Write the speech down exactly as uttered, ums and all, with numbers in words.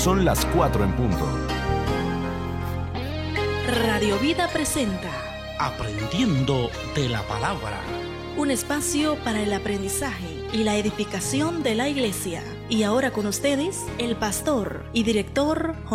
Son las cuatro en punto. Radio Vida presenta Aprendiendo de la Palabra. Un espacio para el aprendizaje y la edificación de la iglesia. Y ahora con ustedes, el pastor y director